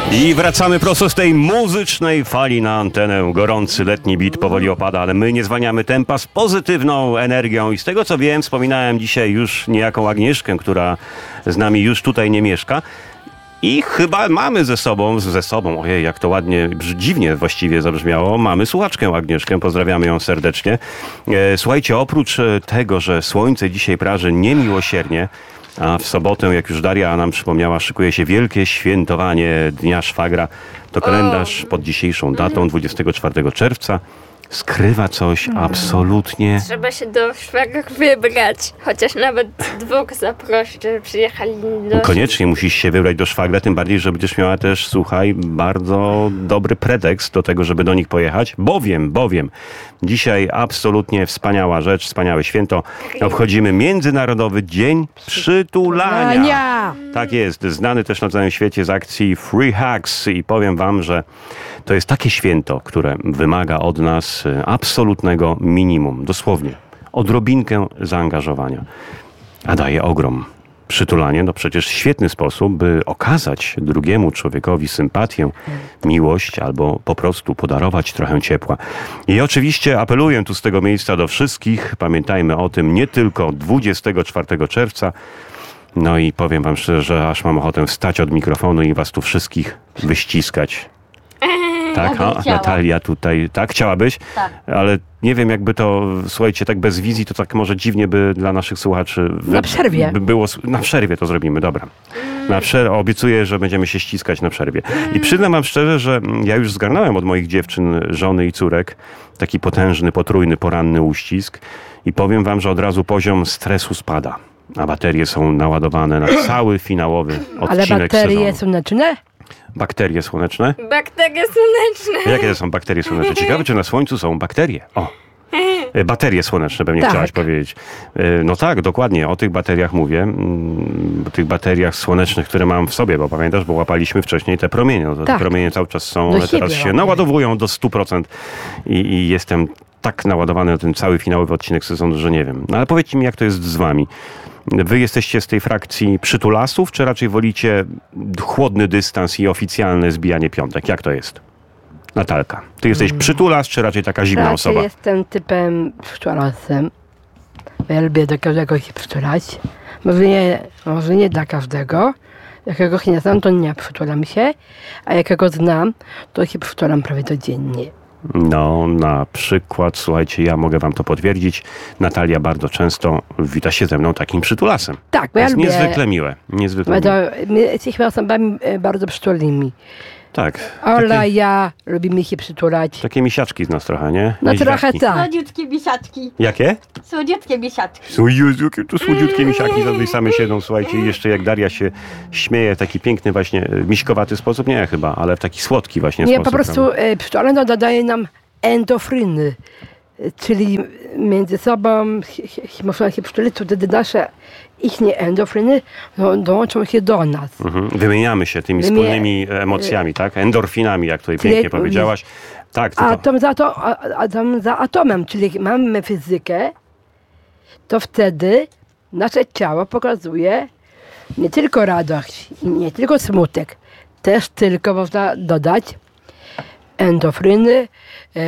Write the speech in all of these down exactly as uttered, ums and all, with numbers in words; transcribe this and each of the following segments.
I wracamy prosto z tej muzycznej fali na antenę. Gorący letni beat powoli opada, ale my nie zwalniamy tempa z pozytywną energią. I z tego co wiem, wspominałem dzisiaj już niejaką Agnieszkę, która z nami już tutaj nie mieszka. I chyba mamy ze sobą, ze sobą, ojej, jak to ładnie, dziwnie właściwie zabrzmiało, mamy słuchaczkę Agnieszkę, pozdrawiamy ją serdecznie. Słuchajcie, oprócz tego, że słońce dzisiaj praży niemiłosiernie, a w sobotę, jak już Daria nam przypomniała, szykuje się wielkie świętowanie Dnia Szwagra, to kalendarz pod dzisiejszą datą, dwudziestego czwartego czerwca, skrywa coś absolutnie... Trzeba się do szwagrów wybrać. Chociaż nawet dwóch zaprosi, żeby przyjechali do... Koniecznie musisz się wybrać do szwagra, tym bardziej, że będziesz miała też, słuchaj, bardzo dobry pretekst do tego, żeby do nich pojechać, bowiem, bowiem dzisiaj absolutnie wspaniała rzecz, wspaniałe święto. Obchodzimy Międzynarodowy Dzień Przytulania. Tak jest, znany też na całym świecie z akcji Free Hugs i powiem wam, że to jest takie święto, które wymaga od nas absolutnego minimum, dosłownie odrobinkę zaangażowania, a daje ogrom. Przytulanie, no przecież świetny sposób, by okazać drugiemu człowiekowi sympatię, miłość albo po prostu podarować trochę ciepła. I oczywiście apeluję tu z tego miejsca do wszystkich, pamiętajmy o tym nie tylko dwudziestego czwartego czerwca, no i powiem wam szczerze, że aż mam ochotę wstać od mikrofonu i was tu wszystkich wyściskać. Tak, Ja a Natalia tutaj, tak, chciałabyś? Tak. Ale nie wiem, jakby to, słuchajcie, tak bez wizji, to tak może dziwnie by dla naszych słuchaczy... Wy, Na przerwie. By było, na przerwie to zrobimy, dobra. Na przerwie, obiecuję, że będziemy się ściskać na przerwie. I przyznam wam szczerze, że ja już zgarnąłem od moich dziewczyn, żony i córek taki potężny, potrójny, poranny uścisk i powiem wam, że od razu poziom stresu spada, a baterie są naładowane na cały finałowy odcinek Ale baterie sezonu. słoneczne? Bakterie słoneczne? Bakterie słoneczne. Jakie to są bakterie słoneczne? Ciekawe, czy na Słońcu są bakterie. O, e, baterie słoneczne pewnie Tak. chciałaś powiedzieć. E, No tak, dokładnie, o tych bateriach mówię. Mm, O tych bateriach słonecznych, które mam w sobie, bo pamiętasz, bo łapaliśmy wcześniej te promienie. No to Tak. Te promienie cały czas są, Do one teraz siebie się łapię. naładowują do stu procent i, i jestem tak naładowany na ten cały finałowy odcinek sezonu, że nie wiem. No ale powiedzcie mi, jak to jest z wami. Wy jesteście z tej frakcji przytulasów, czy raczej wolicie chłodny dystans i oficjalne zbijanie piątek? Jak to jest? Natalka, ty jesteś przytulas, czy raczej taka zimna Raczej osoba? jestem typem przytulasem. Ja lubię do każdego się przytulać. Może nie, może nie dla każdego. Jakiego nie znam, to nie przytulam się. A jakiego znam, to się przytulam prawie codziennie. No, na przykład, słuchajcie, ja mogę wam to potwierdzić. Natalia bardzo często wita się ze mną takim przytulasem. Tak, bo To ja jest lubię... niezwykle miłe. Niezwykle bo to, miłe. my jesteśmy osobami e, bardzo przytulnymi. Tak. Ola, Takie, ja lubimy się przytulać. takie misiaczki z nas trochę, nie? No Niedźwiadki. trochę tak. Słodziutkie misiaczki. Jakie? Słodziutkie misiaczki. Są Jezu, jakie to słodziutkie misiaki za tej same siedzą, słuchajcie, i jeszcze jak Daria się śmieje w taki piękny właśnie e, miśkowaty sposób, nie chyba, ale w taki słodki właśnie Nie, sposób. po prostu e, przytulanie dodaje nam endorfiny. E, Czyli między sobą ch- ch- można się przytulić, to wtedy nasze ich nie endorfiny no, dołączą się do nas. Mhm. Wymieniamy się tymi Wymie- wspólnymi emocjami, tak? Endorfinami, jak tutaj Czyli- pięknie powiedziałaś. Tak, tylko... Atom za, to, a- atom za atomem, czyli jak mamy fizykę, to wtedy nasze ciało pokazuje nie tylko radość, i nie tylko smutek, też tylko można dodać endorfiny, e,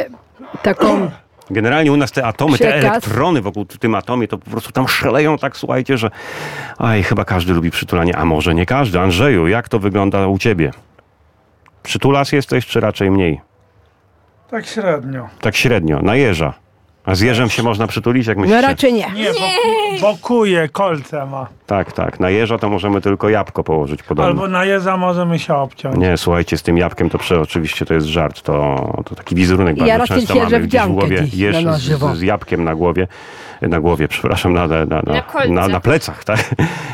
taką Generalnie u nas te atomy, te Przekaz. elektrony wokół w tym atomie, to po prostu tam szaleją tak, słuchajcie, że aj, chyba każdy lubi przytulanie, a może nie każdy. Andrzeju, jak to wygląda u ciebie? Przytulas jesteś, czy raczej mniej? Tak średnio. Tak średnio, na jeża. A z jeżem się można przytulić, jak no myślicie? raczej nie. Nie, bo, bokuje, kolce ma. Tak, tak. Na jeża to możemy tylko jabłko położyć podobno. Albo na jeza możemy się obciąć. Nie, słuchajcie, z tym jabłkiem to prze, oczywiście to jest żart. To, to taki wizerunek Ja bardzo raczej często siedzę mamy w gdzieś w dziankę głowie. dziś, Jeż na z, żywo. z jabłkiem na głowie. Na głowie, przepraszam, na, na, na, Na kolce. na, na plecach, tak?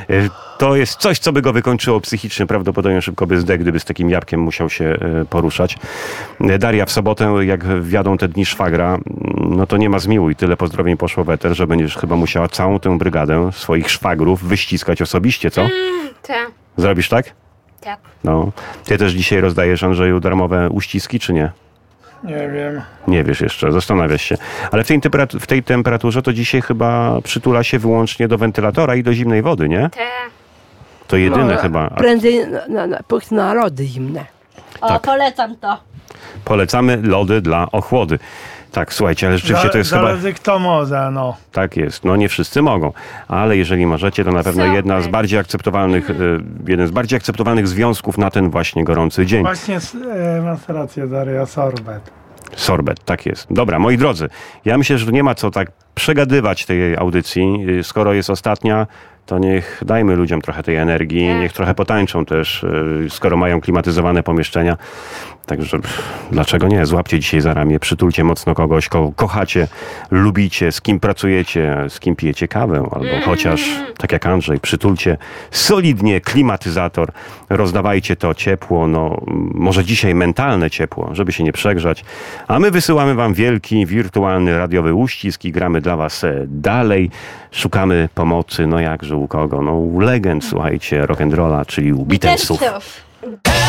To jest coś, co by go wykończyło psychicznie. Prawdopodobnie szybko by zdechł, gdyby z takim jabłkiem musiał się e, poruszać. E, Daria, w sobotę, jak wjadą te dni szwagra, no to nie ma zmiłuj. Tyle pozdrowień poszło w eter, że będziesz chyba musiała całą tę brygadę swoich szwagrów wyściskać osobiście, co? Tak, Zrobisz tak? tak. No. Ty też dzisiaj rozdajesz, Andrzeju, darmowe uściski, czy nie? Nie wiem. Nie wiesz jeszcze, zastanawiasz się. Ale w tej, temperatu- w tej temperaturze to dzisiaj chyba przytula się wyłącznie do wentylatora i do zimnej wody, nie? Tak. To jedyne No, chyba. A Prędzej na, na, na, pójść na lody zimne. O, Tak. polecam to. polecamy lody dla ochłody. Tak, słuchajcie, ale rzeczywiście to jest chyba... Zależy kto może, no. Tak jest. No nie wszyscy mogą, ale jeżeli możecie, to na pewno Super. jedna z bardziej akceptowalnych, e, jeden z bardziej akceptowalnych związków na ten właśnie gorący dzień. Właśnie e, masz rację, Daria, sorbet. Sorbet, tak jest. Dobra, moi drodzy, ja myślę, że nie ma co tak przegadywać tej audycji. Y, Skoro jest ostatnia, to niech dajmy ludziom trochę tej energii, Tak. niech trochę potańczą też, y, skoro mają klimatyzowane pomieszczenia. Także pff, dlaczego nie? Złapcie dzisiaj za ramię, przytulcie mocno kogoś, kogo kochacie, lubicie, z kim pracujecie, z kim pijecie kawę, albo chociaż, tak jak Andrzej, przytulcie solidnie klimatyzator, rozdawajcie to ciepło, no może dzisiaj mentalne ciepło, żeby się nie przegrzać. A my wysyłamy wam wielki, wirtualny, radiowy uścisk i gramy dla was e, dalej. Szukamy pomocy, no jakże u kogo? No u legend, słuchajcie, rock'n'rolla, czyli u Beatlesów. Beatlesów.